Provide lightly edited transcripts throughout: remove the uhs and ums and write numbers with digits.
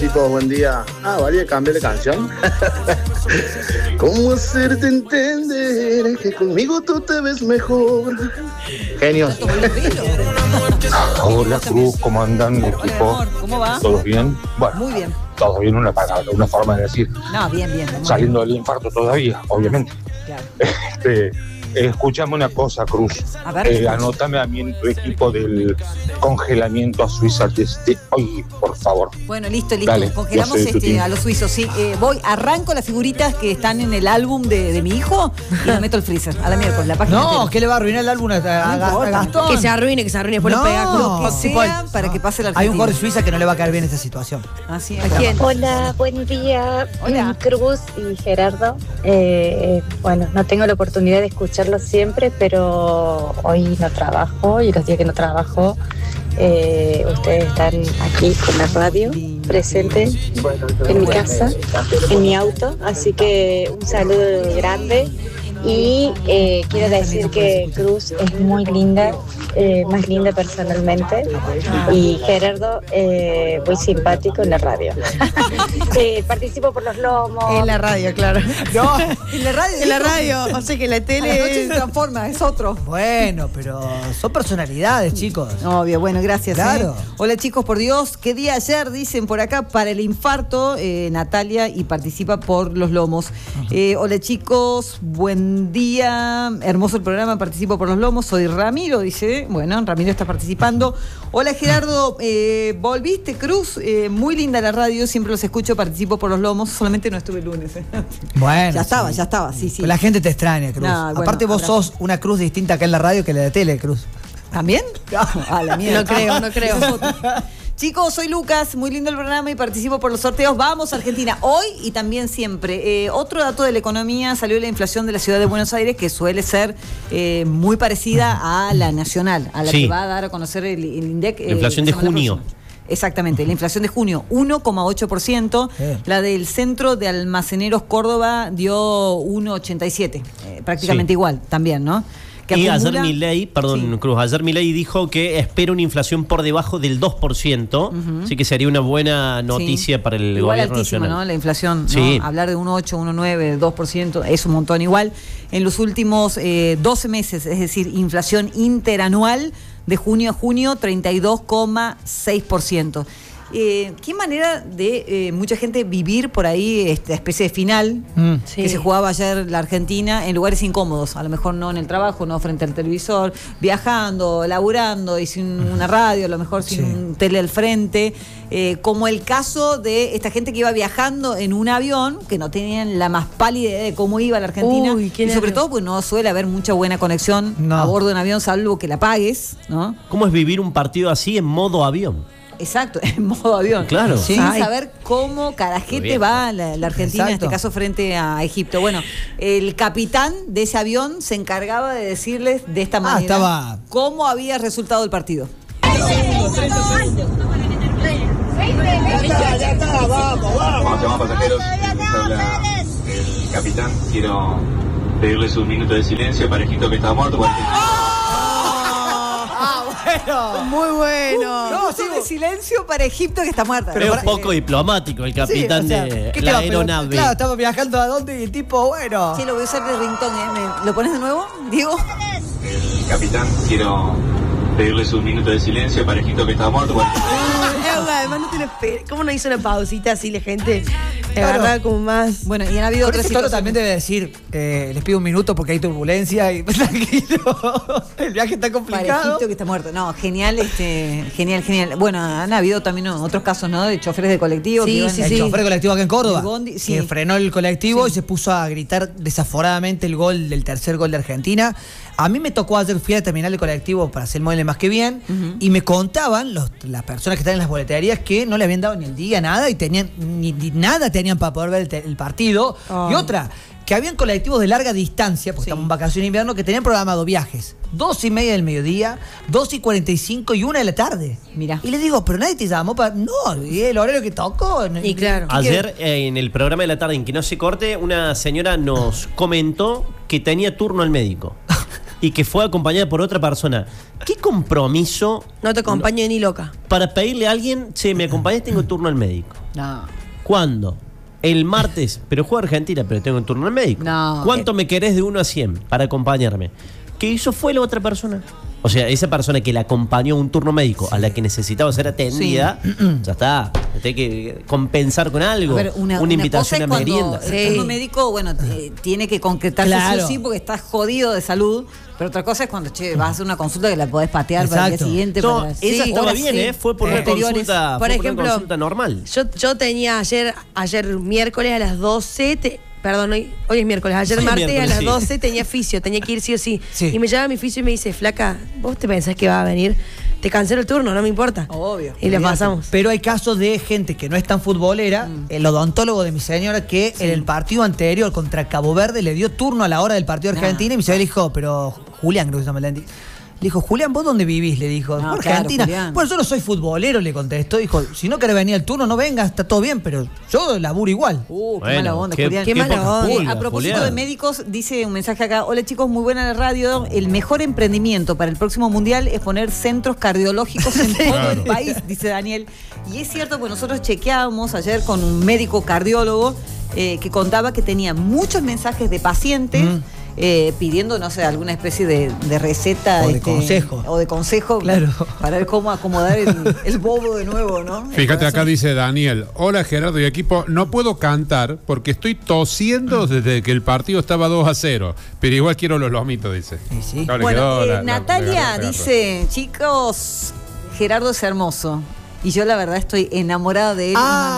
chicos, buen día. ¿Valía cambiar de canción? ¿Cómo hacerte entender que conmigo tú te ves mejor? Genio. Hola Cruz, ¿cómo andan, equipo? ¿Cómo va? ¿Todos bien? Bueno, muy bien. todo bien, una palabra, una forma de decir. No, bien. Saliendo del infarto todavía, obviamente. Claro. Escúchame una cosa, Cruz. A ver. Anótame a mí en tu equipo del congelamiento a Suiza desde hoy, por favor. Bueno, listo. Dale, congelamos a los suizos, sí. Arranco las figuritas que están en el álbum de mi hijo y lo meto al freezer a la miércoles, la página entera. ¿Qué le va a arruinar el álbum a Gastón? Que se arruine, después lo pega. Lo que sea para que pase la Argentina. Hay un jugador de Suiza que no le va a caer bien esta situación. Así ¿A quién? Hola, buen día. Hola. Cruz y Gerardo. Bueno, no tengo la oportunidad de escucharlo siempre, pero hoy no trabajo y los días que no trabajo, ustedes están aquí con la radio presente en mi casa, en mi auto, así que un saludo grande. Y quiero decir que Cruz es muy linda, más linda personalmente, y Gerardo muy simpático en la radio. Participo por los lomos. En la radio, claro. No, En la radio. En la radio. O sea que la A la tele noche se transforma, es otro. bueno, pero son personalidades, chicos. Obvio, bueno, gracias. Claro. Hola chicos, por Dios, ¿qué día ayer? Dicen por acá, para el infarto, Natalia, y participa por los lomos. Hola chicos, buen día, hermoso el programa, participo por los lomos, soy Ramiro, dice. Bueno, Ramiro está participando. Hola Gerardo, ¿volviste, Cruz? Muy linda la radio, siempre los escucho, participo por los lomos, solamente no estuve el lunes. Bueno. Ya estaba, sí. Pero la gente te extraña, Cruz. No, bueno, Aparte vos sos una Cruz distinta acá en la radio que la de tele, Cruz. ¿También? A la mierda. No creo. Chicos, soy Lucas, muy lindo el programa y participo por los sorteos. Vamos, Argentina, hoy y también siempre. Otro dato de la economía, salió la inflación de la ciudad de Buenos Aires, que suele ser muy parecida a la nacional, a la que va a dar a conocer el INDEC. La inflación de junio. Exactamente, la inflación de junio, 1,8%. La del Centro de Almaceneros Córdoba dio 1,87%. Prácticamente igual, también, ¿no? Y ayer Milei, Cruz, ayer Milei dijo que espera una inflación por debajo del 2%, así que sería una buena noticia para el igual gobierno altísimo, nacional. ¿no? La inflación, sí. ¿no? Hablar de 1,8, 1,9, 2% es un montón igual. En los últimos 12 meses, es decir, inflación interanual de junio a junio, 32,6%. Qué manera de mucha gente vivir por ahí esta especie de final que se jugaba ayer la Argentina en lugares incómodos, a lo mejor no en el trabajo, no frente al televisor, viajando, laburando y sin una radio, a lo mejor sin un tele al frente, como el caso de esta gente que iba viajando en un avión, que no tenían la más pálida idea de cómo iba la Argentina, y sobre todo porque no suele haber mucha buena conexión a bordo de un avión, salvo que la pagues, ¿no? ¿Cómo es vivir un partido así en modo avión? Exacto, en modo avión. Claro. Sin saber cómo carajete va la Argentina, en este caso frente a Egipto. Bueno, el capitán de ese avión se encargaba de decirles de esta manera cómo había resultado el partido. Ya está, vamos, pasajeros. Les habla el capitán. Quiero pedirles un minuto de silencio para Egipto, que está muerto. Bueno. Muy bueno. De silencio para Egipto, que está muerta. Pero es un poco diplomático el capitán de la aeronave. Claro, estamos viajando a dónde y el tipo, bueno. Sí, lo voy a usar de ringtone, ¿Lo pones de nuevo, Diego? El capitán, quiero pedirles un minuto de silencio para Egipto, que está muerto. Además no tiene ¿cómo no hizo una pausita así la gente? Agarraba como más. Bueno, y han habido otras situaciones. También debe decir, les pido un minuto porque hay turbulencia y tranquilo. El viaje está complicado. Para Egipto, que está muerto. No, genial, genial. Bueno, han habido también otros casos, ¿no? De choferes de colectivo. El chofer de colectivo acá en Córdoba, que frenó el colectivo y se puso a gritar desaforadamente el tercer gol de Argentina. A mí me tocó ayer, fui a terminar el colectivo para hacer el mueble más que bien, y me contaban las personas que están en las boleterías que no le habían dado ni el día, nada, y tenían nada tenían para poder ver el partido. Y otra, que habían colectivos de larga distancia, porque estamos en vacaciones de invierno, que tenían programado viajes 2:30 del mediodía, 2:45 y 1 de la tarde. Mirá. Y le digo, pero nadie te llamó para... No, y el horario que tocó. Y claro. Ayer, en el programa de la tarde, en Que No Se Corte, una señora nos comentó que tenía turno al médico. y que fue acompañada por otra persona. ¿Qué compromiso? No te acompaño ni loca. Para pedirle a alguien, che, me acompañás, tengo turno al médico. No. ¿Cuándo? El martes, pero juego Argentina, pero tengo turno al médico. No. ¿Cuánto me querés de 1 a 100 para acompañarme? ¿Qué hizo fue la otra persona? O sea, esa persona que la acompañó a un turno médico, a la que necesitaba ser atendida, ya está. Tiene que compensar con algo. A ver, una invitación a merienda. El turno médico, bueno, tiene que concretarse sí porque estás jodido de salud. Pero otra cosa es cuando, vas a hacer una consulta que la podés patear para el día siguiente. No, esa estaba bien, fue por una consulta, por ejemplo, una consulta normal. Yo tenía ayer miércoles a las 12... Perdón, hoy es miércoles. Ayer martes a las 12 tenía fisio, tenía que ir sí o sí. Y me llama mi fisio y me dice, flaca, ¿vos te pensás que va a venir? Te cancelo el turno, no me importa. Obvio. Y le pasamos. Pero hay casos de gente que no es tan futbolera. El odontólogo de mi señora que en el partido anterior contra Cabo Verde le dio turno a la hora del partido de Argentina y mi señora le dijo, pero Julián creo que se llama el le dijo, Julián, ¿vos dónde vivís? Le dijo, por Argentina. Claro, bueno, yo no soy futbolero, le contestó. Dijo, si no querés venir al turno, no vengas, está todo bien, pero yo laburo igual. Qué mala onda, Julián. Qué mala onda. A propósito de médicos, dice un mensaje acá. Hola chicos, muy buena la radio. El mejor emprendimiento para el próximo mundial es poner centros cardiológicos en todo el país, dice Daniel. Y es cierto, pues nosotros chequeábamos ayer con un médico cardiólogo que contaba que tenía muchos mensajes de pacientes pidiendo, no sé, alguna especie de receta. O de consejo. O de consejo, claro, para ver cómo acomodar el bobo de nuevo, ¿no? Fíjate, acá dice Daniel, hola Gerardo y equipo, no puedo cantar porque estoy tosiendo desde que el partido estaba 2-0, pero igual quiero los lomitos, dice. Sí. Bueno, Natalia dice, chicos, Gerardo es hermoso. Y yo la verdad estoy enamorada de él.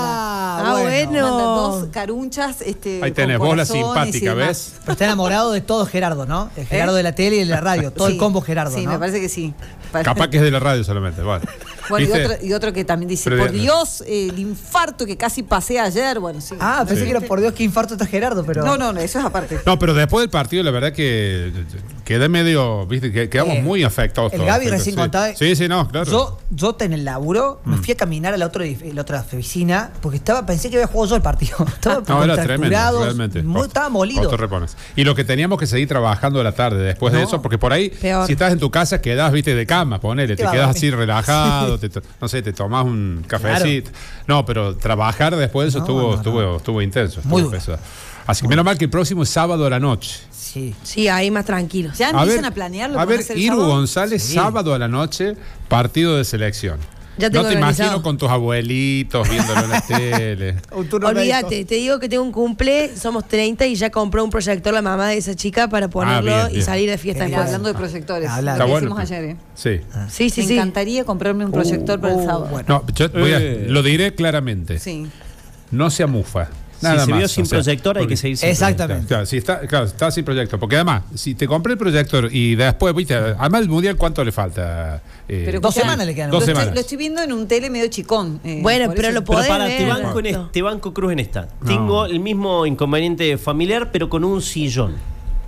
Bueno. Manda 2 carunchas. Ahí tenés, vos la simpática, ¿ves? Pero está enamorado de todo Gerardo, ¿no? El Gerardo de la tele y de la radio. Todo el combo Gerardo, sí, ¿no? me parece que sí. Capaz que es de la radio solamente, vale. Bueno, y otro que también dice, por Dios, el infarto que casi pasé ayer. Bueno, sí. Pensé que era por Dios qué infarto está Gerardo, pero... No, eso es aparte. No, pero después del partido, la verdad que quedé medio, viste, que quedamos muy afectados. El Gaby recién contaba. Sí, no, claro. Yo en el laburo me fui a caminar a la otra oficina porque pensé que había jugado yo el partido. Estaba era tremendo, realmente. Estaba molido. Y lo que teníamos que seguir trabajando de la tarde después de eso, porque por ahí, si estás en tu casa, quedás, viste, de cama, ponele, te quedás así relajado, no sé, te tomás un cafecito. No, pero trabajar después de eso estuvo intenso. Muy duro. Así que menos mal que el próximo es sábado a la noche. Sí, ahí más tranquilos. Ya empiezan a planearlo. A ver, Iru González, sábado a la noche, partido de selección. Ya tengo no te organizado. imagino con tus abuelitos viéndolo en la tele. Olvídate, te digo que tengo un cumple, somos 30 y ya compró un proyector la mamá de esa chica para ponerlo y salir de fiesta. Hablando de proyectores, lo que hicimos ayer. Sí. Me encantaría comprarme un proyector para el sábado. Bueno. No, yo lo diré claramente. Sí. No se amufa. Nada si se vio sin proyector, hay que seguir sin exactamente. Proyector. Claro, está sin proyector. Porque además, si te compré el proyector y después, viste, además el mundial, ¿cuánto le falta? Pero 2 semanas le quedan. 2 semanas. Lo estoy viendo en un tele medio chicón. Bueno, pero lo podés ver. Te banco Cruz en esta. Tengo el mismo inconveniente familiar, pero con un sillón.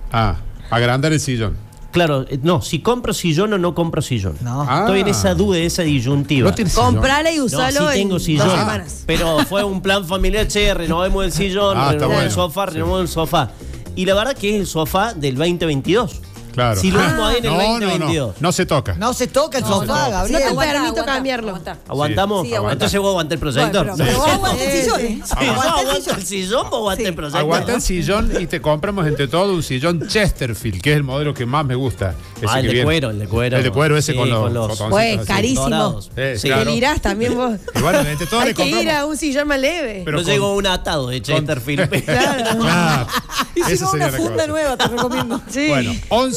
Agrandar el sillón. Claro, no, si compro sillón o no compro sillón. No. Estoy en esa duda, esa disyuntiva. Comprala y usalo sí tengo en sillón, 2 semanas. Pero fue un plan familiar, renovemos el sillón, renovemos el sofá, renovemos el sofá. Y la verdad que es el sofá del 2022. Claro. Si lo mismo hay en el 2022. No se toca. No se toca el sofá, Gabriel. No te permito cambiarlo. ¿Aguantamos? Entonces vos aguantás el proyector. Pero vos aguantás el sillón. ¿Aguantás el sillón o aguantás el proyector? Aguanta el sillón y te compramos entre todo un sillón Chesterfield, que es el modelo que más me gusta. El de cuero. El de cuero ese con los botoncitos. Pues, carísimo. Claro. Irás también vos. Y bueno, entre todo hay le que compramos. ir a un sillón más leve. Pero llegó un atado de Chesterfield. Claro. Y si no, una funda nueva, te recomiendo. Bueno,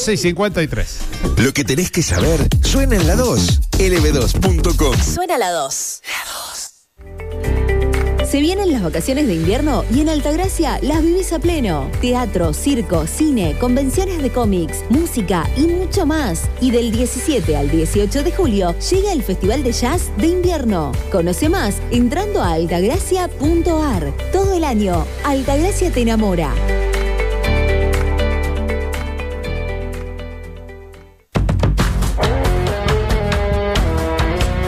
11:53. Lo que tenés que saber suena en la 2. lb2.com. Suena la 2. Se vienen las vacaciones de invierno y en Altagracia las vivís a pleno. Teatro, circo, cine, convenciones de cómics, música y mucho más. Y del 17 al 18 de julio llega el Festival de Jazz de Invierno. Conoce más entrando a altagracia.ar. Todo el año, Altagracia te enamora.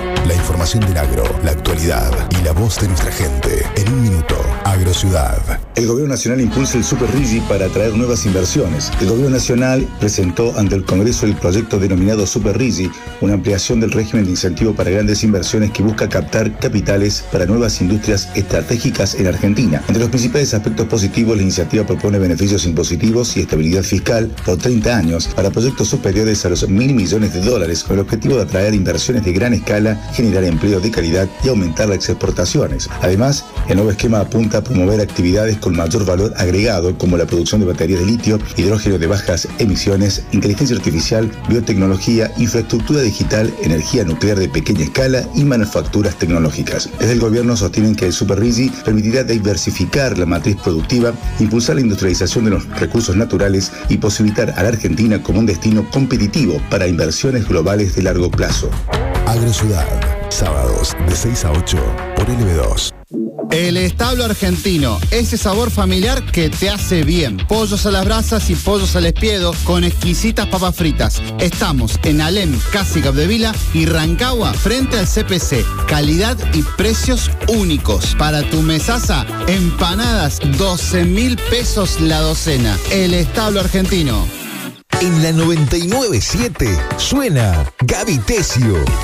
Del agro, la actualidad y la voz de nuestra gente. En un minuto, Agrociudad. El Gobierno Nacional impulsa el Super Rigi para atraer nuevas inversiones. El Gobierno Nacional presentó ante el Congreso el proyecto denominado Super Rigi, una ampliación del régimen de incentivo para grandes inversiones que busca captar capitales para nuevas industrias estratégicas en Argentina. Entre los principales aspectos positivos, la iniciativa propone beneficios impositivos y estabilidad fiscal por 30 años para proyectos superiores a los $1.000 millones, con el objetivo de atraer inversiones de gran escala, generar empleo de calidad y aumentar las exportaciones. Además, el nuevo esquema apunta a promover actividades con mayor valor agregado, como la producción de baterías de litio, hidrógeno de bajas emisiones, inteligencia artificial, biotecnología, infraestructura digital, energía nuclear de pequeña escala y manufacturas tecnológicas. Desde el gobierno sostienen que el Super Rigi permitirá diversificar la matriz productiva, impulsar la industrialización de los recursos naturales y posibilitar a la Argentina como un destino competitivo para inversiones globales de largo plazo. Agrociudad, sábados de 6 a 8 por LB2. El Establo Argentino, ese sabor familiar que te hace bien. Pollos a las brasas y pollos al espiedo con exquisitas papas fritas. Estamos en Alem, casi Capdevila y Rancagua, frente al CPC. Calidad y precios únicos. Para tu mesaza, empanadas, 12.000 pesos la docena. El Establo Argentino. En la 99.7 suena Gaby Tesio.